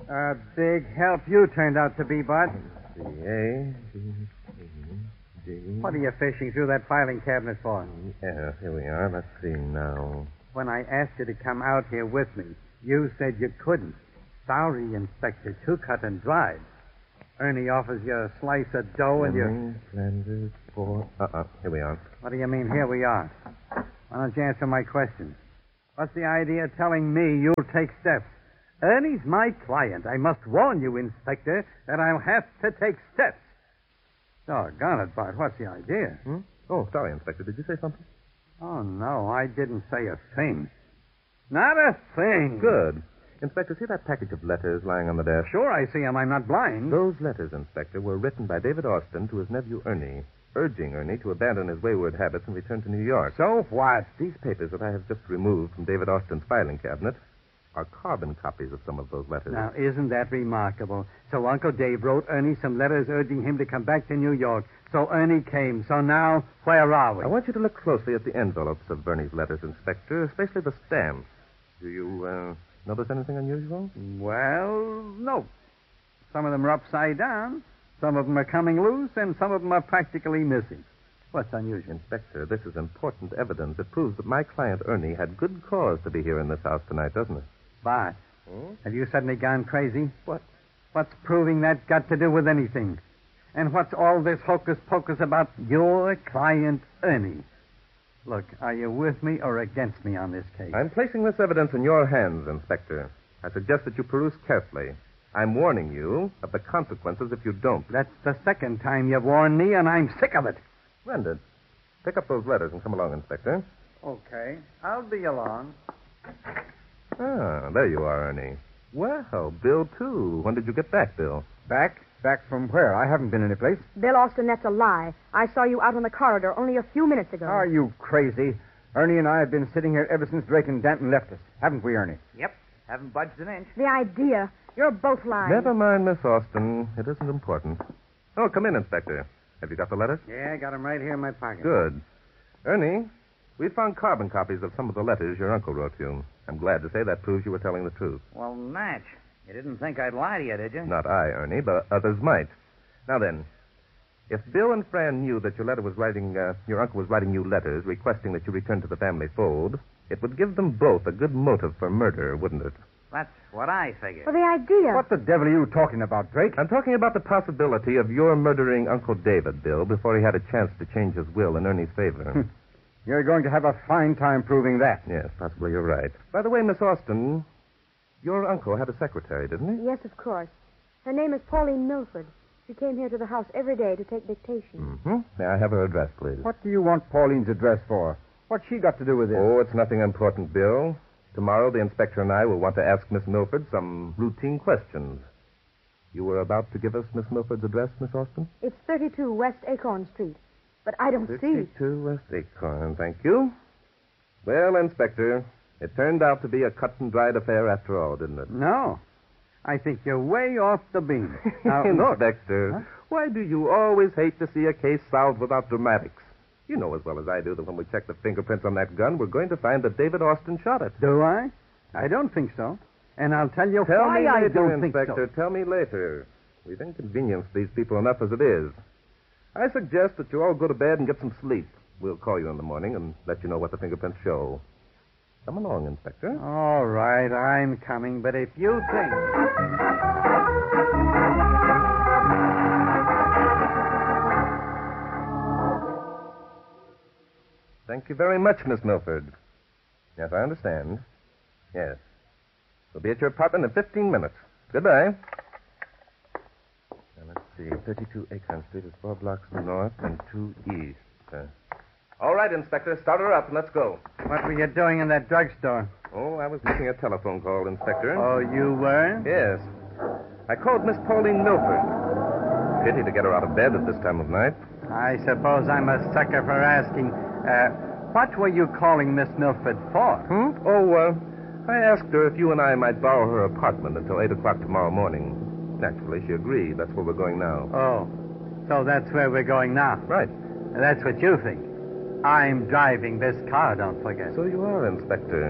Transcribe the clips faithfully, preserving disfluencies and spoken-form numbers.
A big help you turned out to be, Bud. C A D E D. What are you fishing through that filing cabinet for? Yes, here we are. Let's see now. When I asked you to come out here with me, you said you couldn't. Sorry, Inspector. Too cut and dried. Ernie offers you a slice of dough and you... Flanders, four... Uh-uh. Here we are. What do you mean, here we are? Why don't you answer my question? What's the idea of telling me you'll take steps? Ernie's my client. I must warn you, Inspector, that I'll have to take steps. Doggone it, Bart. What's the idea? Hmm? Oh, sorry, Inspector. Did you say something? Oh, no, I didn't say a thing. Not a thing. Good. Inspector, see that package of letters lying on the desk? Sure, I see him. I'm not blind. Those letters, Inspector, were written by David Austin to his nephew Ernie, urging Ernie to abandon his wayward habits and return to New York. So what? These papers that I have just removed from David Austin's filing cabinet are carbon copies of some of those letters. Now, isn't that remarkable? So Uncle Dave wrote Ernie some letters urging him to come back to New York. So Ernie came. So now, where are we? I want you to look closely at the envelopes of Ernie's letters, Inspector, especially the stamps. Do you, uh, notice anything unusual? Well, no. Some of them are upside down, some of them are coming loose, and some of them are practically missing. What's unusual? Inspector, this is important evidence. It proves that my client Ernie had good cause to be here in this house tonight, doesn't it? Bart, Hmm? have you suddenly gone crazy? What? What's proving that got to do with anything? And what's all this hocus-pocus about your client, Ernie? Look, are you with me or against me on this case? I'm placing this evidence in your hands, Inspector. I suggest that you peruse carefully. I'm warning you of the consequences if you don't. That's the second time you've warned me, and I'm sick of it. Splendid. Pick up those letters and come along, Inspector. Okay, I'll be along. Ah, there you are, Ernie. Well, Bill, too. When did you get back, Bill? Back? Back from where? I haven't been any place. Bill Austin, that's a lie. I saw you out on the corridor only a few minutes ago. Are you crazy? Ernie and I have been sitting here ever since Drake and Danton left us. Haven't we, Ernie? Yep, haven't budged an inch. The idea. You're both lying. Never mind, Miss Austin. It isn't important. Oh, come in, Inspector. Have you got the letters? Yeah, I got them right here in my pocket. Good. Ernie, we found carbon copies of some of the letters your uncle wrote you. I'm glad to say that proves you were telling the truth. Well, Natch, you didn't think I'd lie to you, did you? Not I, Ernie, but others might. Now then, if Bill and Fran knew that your letter was writing, uh, your uncle was writing you letters requesting that you return to the family fold, it would give them both a good motive for murder, wouldn't it? That's what I figured. Well, the idea. What the devil are you talking about, Drake? I'm talking about the possibility of your murdering Uncle David, Bill, before he had a chance to change his will in Ernie's favor. You're going to have a fine time proving that. Yes, possibly you're right. By the way, Miss Austin, your uncle had a secretary, didn't he? Yes, of course. Her name is Pauline Milford. She came here to the house every day to take dictation. Mm-hmm. May I have her address, please? What do you want Pauline's address for? What's she got to do with this? Oh, it's nothing important, Bill. Tomorrow, the inspector and I will want to ask Miss Milford some routine questions. You were about to give us Miss Milford's address, Miss Austin? It's thirty-two West Acorn Street. But I don't see. thirty-two West Acorn, thank you. Well, Inspector, it turned out to be a cut and dried affair after all, didn't it? No. I think you're way off the beam. Now, look. Inspector, Huh? why do you always hate to see a case solved without dramatics? You know as well as I do that when we check the fingerprints on that gun, we're going to find that David Austin shot it. Do I? I don't think so. And I'll tell you Tell why me I later, don't think Inspector. so. Tell me later. We've inconvenienced these people enough as it is. I suggest that you all go to bed and get some sleep. We'll call you in the morning and let you know what the fingerprints show. Come along, Inspector. All right, I'm coming, but if you think... Thank you very much, Miss Milford. Yes, I understand. Yes. We'll be at your apartment in fifteen minutes. Goodbye. Now, let's see. thirty-two Acorn Street is four blocks north and two east. Uh, all right, Inspector. Start her up and let's go. What were you doing in that drugstore? Oh, I was making a telephone call, Inspector. Oh, you were? Yes. I called Miss Pauline Milford. Pity to get her out of bed at this time of night. I suppose I'm a sucker for asking. Uh, what were you calling Miss Milford for? Hmm? Oh, uh, I asked her if you and I might borrow her apartment until eight o'clock tomorrow morning. Naturally, she agreed. That's where we're going now. Oh, so that's where we're going now. Right. That's what you think. I'm driving this car, don't forget. So you are, Inspector.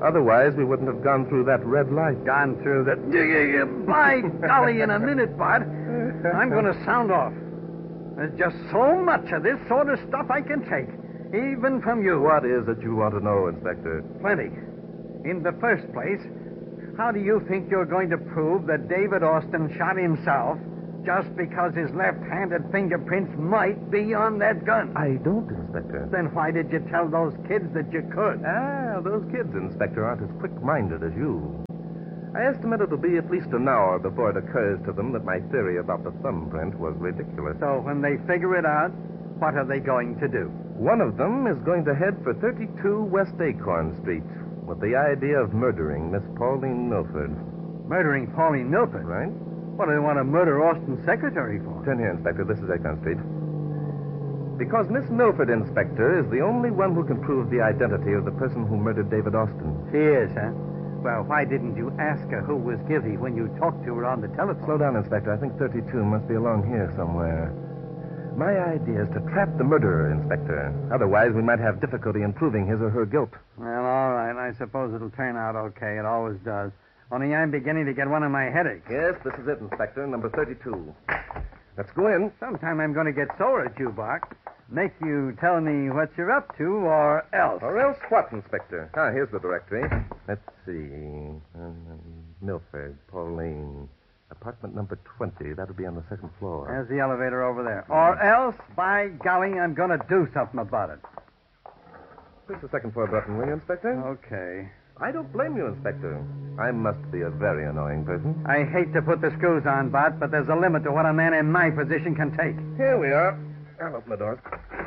Otherwise, we wouldn't have gone through that red light. Gone through the... By golly, in a minute, Bud, I'm going to sound off. There's just so much of this sort of stuff I can take, even from you. What is it you want to know, Inspector? Plenty. In the first place, how do you think you're going to prove that David Austin shot himself just because his left-handed fingerprints might be on that gun? I don't, Inspector. Then why did you tell those kids that you could? Ah, those kids, Inspector, aren't as quick-minded as you. I estimate it'll be at least an hour before it occurs to them that my theory about the thumbprint was ridiculous. So when they figure it out, what are they going to do? One of them is going to head for thirty-two West Acorn Street with the idea of murdering Miss Pauline Milford. Murdering Pauline Milford? Right? What do they want to murder Austin's secretary for? Turn here, Inspector. This is Acorn Street. Because Miss Milford, Inspector, is the only one who can prove the identity of the person who murdered David Austin. She is, huh? Well, why didn't you ask her who was guilty when you talked to her on the telephone? Slow down, Inspector. I think thirty-two must be along here somewhere. My idea is to trap the murderer, Inspector. Otherwise, we might have difficulty in proving his or her guilt. Well, all right. I suppose it'll turn out okay. It always does. Only I'm beginning to get one of my headaches. Yes, this is it, Inspector. Number thirty-two. Let's go in. Sometime I'm going to get sore at you, Bart. Make you tell me what you're up to, or else. Or else what, Inspector? Ah, here's the directory. Let's see. Um, Milford, Pauline. Apartment number twenty. That'll be on the second floor. There's the elevator over there. Or else, by golly, I'm going to do something about it. Push the second floor button, will you, Inspector? Okay. I don't blame you, Inspector. I must be a very annoying person. I hate to put the screws on, Bart, but there's a limit to what a man in my position can take. Here we are. I'll open the doors.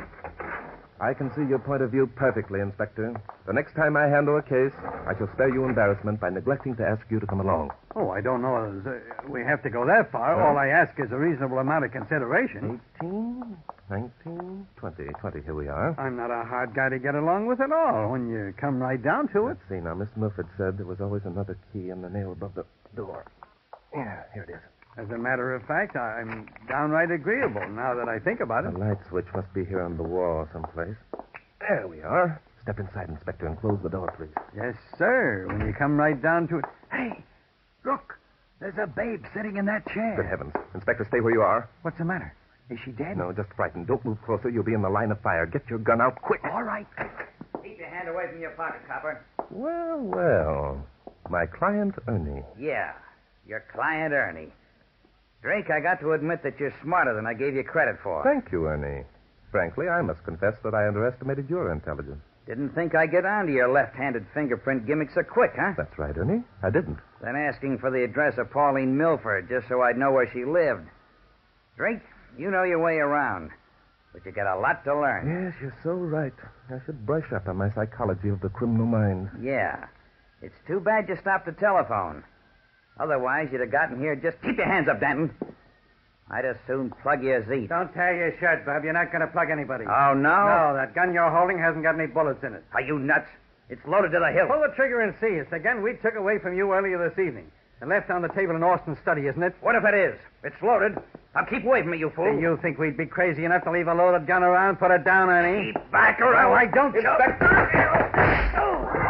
I can see your point of view perfectly, Inspector. The next time I handle a case, I shall spare you embarrassment by neglecting to ask you to come along. Oh, I don't know as, uh, we have to go that far. Well, all I ask is a reasonable amount of consideration. Eighteen, nineteen, twenty. Twenty, here we are. I'm not a hard guy to get along with at all when you come right down to it. Let's see now. Miss Milford said there was always another key in the nail above the door. Yeah, here it is. As a matter of fact, I'm downright agreeable now that I think about it. The light switch must be here on the wall someplace. There we are. Step inside, Inspector, and close the door, please. Yes, sir. When you come right down to it. Hey, look. There's a babe sitting in that chair. Good heavens. Inspector, stay where you are. What's the matter? Is she dead? No, just frightened. Don't move closer. You'll be in the line of fire. Get your gun out quick. All right. Keep your hand away from your pocket, copper. Well, well. My client, Ernie. Yeah, your client, Ernie. Drake, I got to admit that you're smarter than I gave you credit for. Thank you, Ernie. Frankly, I must confess that I underestimated your intelligence. Didn't think I'd get onto your left-handed fingerprint gimmick so quick, huh? That's right, Ernie. I didn't. Then asking for the address of Pauline Milford just so I'd know where she lived. Drake, you know your way around, but you got a lot to learn. Yes, you're so right. I should brush up on my psychology of the criminal mind. Yeah. It's too bad you stopped the telephone. Otherwise, you'd have gotten here. Just keep your hands up, Danton. I'd as soon plug your Z. Don't tear your shirt, Bob. You're not going to plug anybody. Oh, no? No, that gun you're holding hasn't got any bullets in it. Are you nuts? It's loaded to the hilt. Pull the trigger and see. It's the gun we took away from you earlier this evening and left on the table in Austin's study, isn't it? What if it is? It's loaded. Now keep away from me, you fool. Do you think we'd be crazy enough to leave a loaded gun around? Put it down, Ernie. Keep back around. Well, I don't... Inspector! Oh.